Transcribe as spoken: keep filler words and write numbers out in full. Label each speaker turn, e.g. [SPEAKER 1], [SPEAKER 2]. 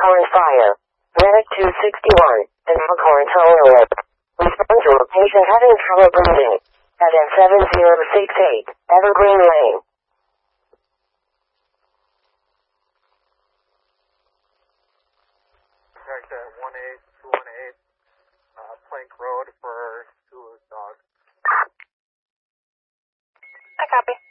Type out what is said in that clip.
[SPEAKER 1] current fire. Medic two sixty-one, and Foghorn Tower. Respond to a patient having trouble breathing. At F seven zero six eight, Evergreen Lane.
[SPEAKER 2] Contact at one eight two one eight, uh, Plank Road for Sulu's dog.
[SPEAKER 3] I copy.